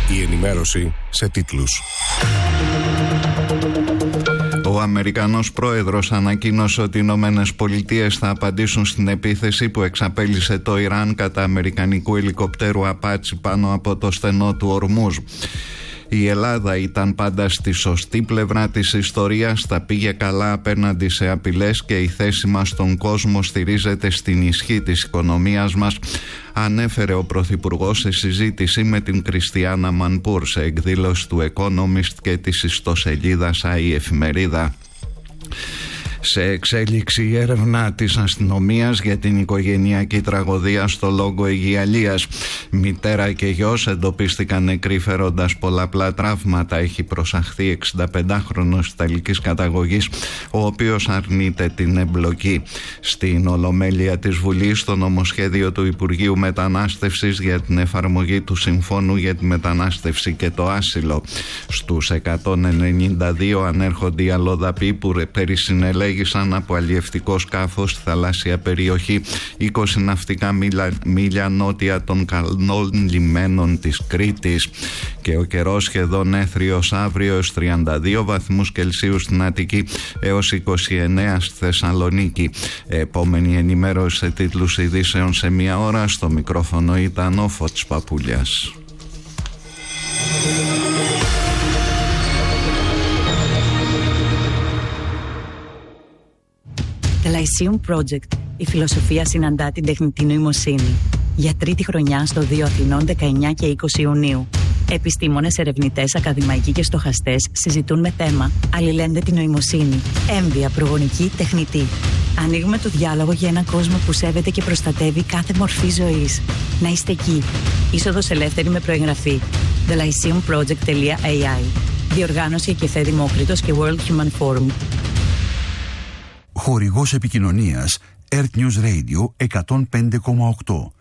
Η ενημέρωση σε τίτλους. Ο Αμερικανός πρόεδρος ανακοίνωσε ότι οι Ηνωμένες Πολιτείες θα απαντήσουν στην επίθεση που εξαπέλυσε το Ιράν κατά αμερικανικού ελικοπτέρου Απάτσι πάνω από το στενό του Ορμούζ. Η Ελλάδα ήταν πάντα στη σωστή πλευρά της ιστορίας, τα πήγε καλά απέναντι σε απειλές και η θέση μας στον κόσμο στηρίζεται στην ισχύ της οικονομίας μας, ανέφερε ο Πρωθυπουργός σε συζήτηση με την Κριστιάνα Μανπούρ σε εκδήλωση του Economist και της ιστοσελίδας ΑΗ Εφημερίδα. Σε εξέλιξη η έρευνα της αστυνομίας για την οικογενειακή τραγωδία στο Λόγκο Αιγιαλίας. Μητέρα και γιος εντοπίστηκαν νεκροί φέροντας πολλαπλά τραύματα. Έχει προσαχθεί 65χρονος Ιταλικής καταγωγής, ο οποίος αρνείται την εμπλοκή. Στην Ολομέλεια της Βουλής, το νομοσχέδιο του Υπουργείου Μετανάστευσης για την εφαρμογή του Συμφώνου για τη Μετανάστευση και το Άσυλο. Στους 192 ανέρχονται οι αλλοδαποί που περισυνελέγησαν από αλλιευτικό σκάφος στη θαλάσσια περιοχή 20 ναυτικά μίλια νότια των καλών λιμένων της Κρήτης. Και ο καιρός σχεδόν έθριος αύριο έως 32 βαθμούς Κελσίου στην Αττική έως 29 στη Θεσσαλονίκη. Επόμενη ενημέρωση σε τίτλους ειδήσεων σε μία ώρα. Στο μικρόφωνο ήταν ο Φώτης Παπούλιας. The Lyceum Project. Η φιλοσοφία συναντά την τεχνητή νοημοσύνη. Για τρίτη χρονιά στο 2 Αθηνών 19 και 20 Ιουνίου. Επιστήμονες, ερευνητές, ακαδημαϊκοί και στοχαστές συζητούν με θέμα αλληλένδετη νοημοσύνη, έμβια, προγονική, τεχνητή. Ανοίγουμε το διάλογο για έναν κόσμο που σέβεται και προστατεύει κάθε μορφή ζωής. Να είστε εκεί. Είσοδος ελεύθερη με προεγγραφή. thelyceumproject.ai. Διοργάνωση Εκεφέ Δημόκριτος και World Human Forum. Χορηγός επικοινωνίας Earth News Radio 105,8.